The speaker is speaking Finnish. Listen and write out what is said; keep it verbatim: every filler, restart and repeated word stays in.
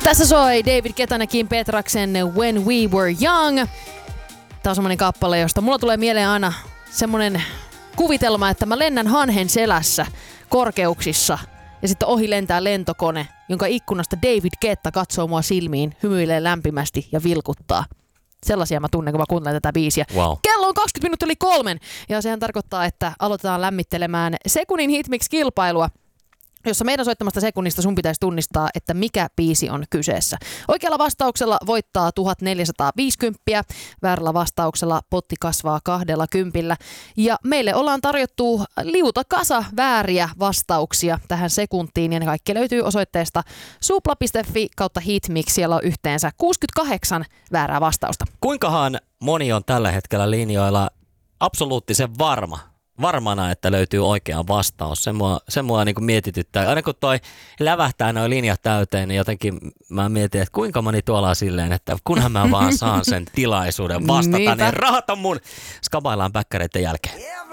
Tässä soi David Guettan ja Kim Petraksen When We Were Young. Tämä on semmoinen kappale, josta mulla tulee mieleen aina semmoinen kuvitelma, että mä lennän hanhen selässä korkeuksissa ja sitten ohi lentää lentokone, jonka ikkunasta David Guetta katsoo mua silmiin, hymyilee lämpimästi ja vilkuttaa. Sellaisia mä tunnen, kun mä kuuntelen tätä biisiä. Wow. Kello on kaksikymmentä minuuttia yli kolmen ja sehän tarkoittaa, että aloitetaan lämmittelemään sekunnin hitmix-kilpailua, jossa meidän soittamasta sekunnista sun pitäisi tunnistaa, että mikä biisi on kyseessä. Oikealla vastauksella voittaa tuhatneljäsataaviisikymmentä, väärällä vastauksella potti kasvaa kahdella kympillä. Ja meille ollaan tarjottu liuta kasa vääriä vastauksia tähän sekuntiin, ja ne kaikki löytyy osoitteesta supla piste fi kautta hitmix. Siellä on yhteensä kuusikymmentäkahdeksan väärää vastausta. Kuinkahan moni on tällä hetkellä linjoilla absoluuttisen varma? Varmana, että löytyy oikea vastaus. Se mua, se mua niin kuin mietityttää. Aina kun toi lävähtää nuo linjat täyteen, niin jotenkin mä mietin, että kuinka moni tuolla on silleen, että kunhan mä vaan saan sen tilaisuuden vastata, niin rahat on mun. Skabaillaan päkkäreiden jälkeen.